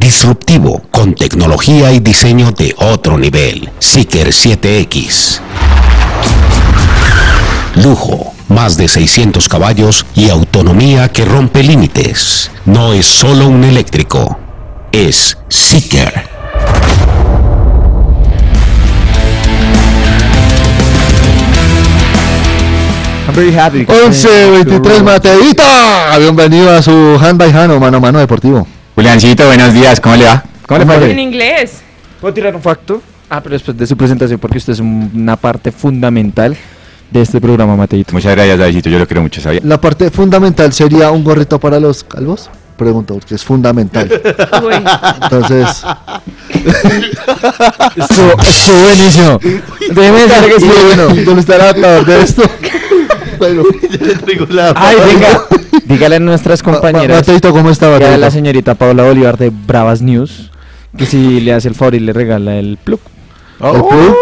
disruptivo, con tecnología y diseño de otro nivel. Seeker 7X. Lujo, más de 600 caballos y autonomía que rompe límites. No es solo un eléctrico, es Seeker. I'm very happy. 11:23 Mateita. Bienvenido a su Hand by Hand o Mano a Mano Deportivo. Juliancito, buenos días, ¿cómo le va? ¿Cómo le fue? En inglés. ¿Puedo tirar un facto? Pero después de su presentación, porque usted es una parte fundamental de este programa, Mateito. Muchas gracias, Davidito, yo lo quiero mucho, ¿sabía? La parte fundamental sería un gorrito para los calvos. Pregunto, porque es fundamental. Uy. Entonces, Estuvo buenísimo. Déjeme decirle que estuvo bueno. ¿Dónde está el adaptador de esto? Bueno, Ay, venga, dígale a nuestras compañeras Mateito, ¿cómo está, y a Mateito? la señorita Paula Bolívar de Bravas News que si le hace el favor y le regala el plug. ¿El plug?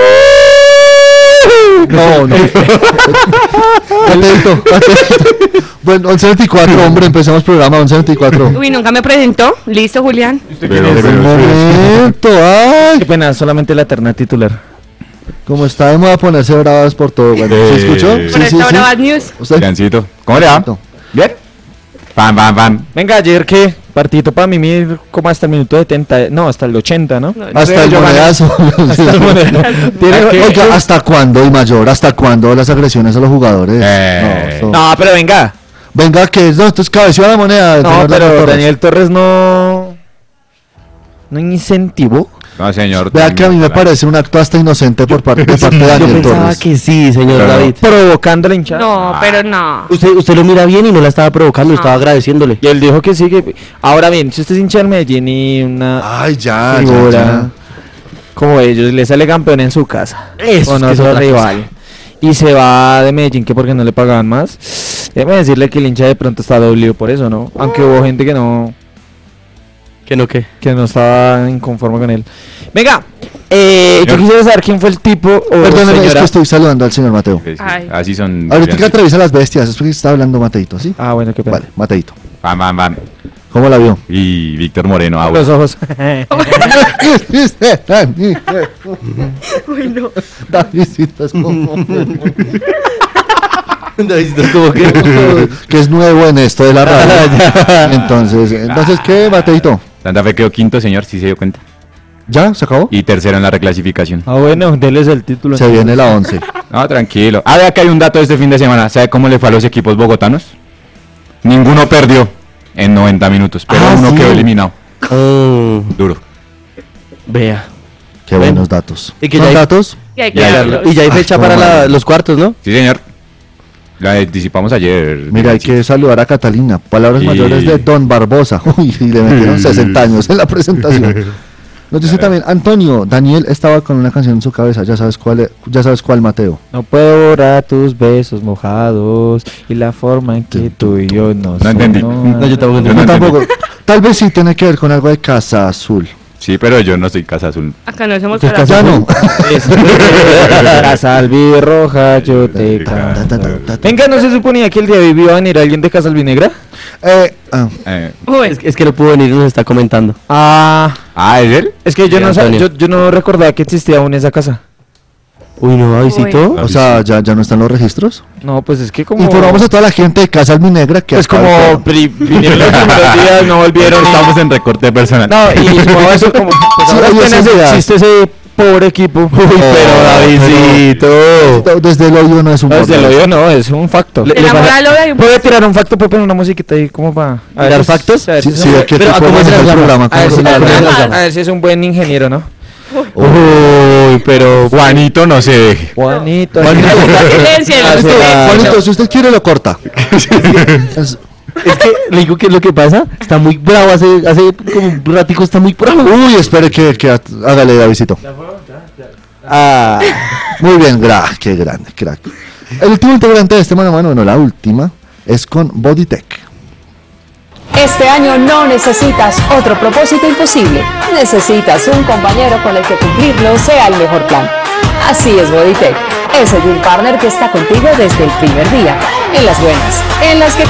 No. Mateito. Bueno, 11:24, hombre, empezamos programa 11:24. Uy, nunca me presentó. Listo, Julián. Un momento, ay. Qué pena, solamente la terna titular. Como está de moda ponerse bravas por todo. Bueno, ¿se escuchó? Por esto ahora Bad News. ¿Usted? Juliancito, ¿cómo le va? ¿Bien? Pan. Venga, ayer qué partidito para mimir como hasta el minuto 70, no, hasta el 80, ¿no? Hasta el monedazo. Hasta el monedazo. Oiga, ¿hasta cuándo, y mayor? ¿Hasta cuándo las agresiones a los jugadores? No, pero venga. Venga, que no, esto es cabeció la moneda. No, señor pero Daniel Torres no incentivó. No, señor. Vea que a mí me parece un acto hasta inocente por parte de Yo Daniel pensaba Torres. que sí, señor Pero- David. Provocando la hinchada. No, pero no. Usted lo mira bien y no la estaba provocando, No. estaba agradeciéndole. Y él dijo que sí, que... Ahora bien, si usted es hincha del Medellín y una Ay, ya. figura como ellos, le sale campeón en su casa, Eso con es que es otro otra rival, y se va de Medellín que porque no le pagaban más, déjeme decirle que el hincha de pronto está dolido por eso, ¿no? Aunque hubo gente que no estaba inconforme con él. Venga, yo quisiera saber quién fue el tipo o Perdóneme, es señora. que estoy saludando al señor Mateo. Sí, Ay. así son. Ahorita que Juliancito. atraviesa las bestias, es porque está hablando Mateito, ¿sí? Ah, bueno, qué pena. Vale, Mateito. Pan. ¿Cómo la vio? Y Víctor Moreno, Los ojos. Uy, no. Davidito es como... Davidito, como que... que es nuevo en esto de la radio. Entonces, ¿qué, Mateito? Santa Fe quedó quinto, señor, si se dio cuenta. ¿Ya? ¿Se acabó? Y tercero en la reclasificación. Ah, bueno, déles el título. Se viene la 11. No, tranquilo. Vea que hay un dato de este fin de semana. ¿Sabe cómo le fue a los equipos bogotanos? Ninguno perdió en 90 minutos, pero uno sí. quedó eliminado. Duro. Vea. Qué buenos datos. Y que ¿Son ya hay- datos? Y hay que Ya, darlos. Y ya hay fecha ¿cómo para van? los cuartos, ¿no? Sí, señor. La anticipamos ayer. Mira, hay que saludar a Catalina. Palabras Sí. mayores de Don Barbosa. Uy, y le metieron 60 años en la presentación. Nos dice también Antonio, Daniel estaba con una canción en su cabeza. Ya sabes cuál, Mateo. No puedo borrar tus besos mojados y la forma en que tú y yo nos No entendí. No, yo tampoco Yo Yo no tampoco. Tal vez sí tiene que ver con algo de Casa Azul. Sí, pero yo no soy Casa Azul. Acá no somos ¿Usted es para... casano? Casa Albirroja, yo te canto. Venga, ¿no se suponía que el día de hoy iba a venir alguien de Casa Albinegra? Uy, Es que no pudo venir y nos está comentando. ¿Es él? Es que yo Sí, no Antonio. yo no recordaba que existía aún esa casa. Uy, no, Davidito. O sea, ¿ya no están los registros? No, pues es que como... Informamos a toda la gente de Casa Albinegra que Pues acá como vinieron los primeros días, no volvieron. Estamos en recorte personal. No, y sumado a eso como... Pues Sí, ahora oye, apenas esa edad. existe ese pobre equipo. Pero Davidito. desde el hoyo no es un No, desde porno. lo digo, no, es un facto. de la moral ahora hay un... ¿Puede tirar un facto? ¿Puede poner una musiquita ahí como para... ¿Tirar factos? A ver Sí, si sí, es un- ¿qué pero tipo ¿cómo de se las llama? programa? a ¿Cómo ver se si- llama? a ver si es un buen ingeniero, ¿no? Uy, pero... Juanito no se deje. Juanito. Silencio, Ah, silencio. será- Juanito, si usted quiere lo corta. Es- Es que le digo que es lo que pasa. Está muy bravo, hace como un ratico está muy bravo. Uy, espere que hágale, Davidito. Ah, muy bien, qué grande, crack. El último integrante de este mano a mano, bueno, la última, es con Bodytech. Este año no necesitas otro propósito imposible. Necesitas un compañero con el que cumplirlo sea el mejor plan. Así es Bodytech, ese Deal Partner que está contigo desde el primer día, en las buenas, en las que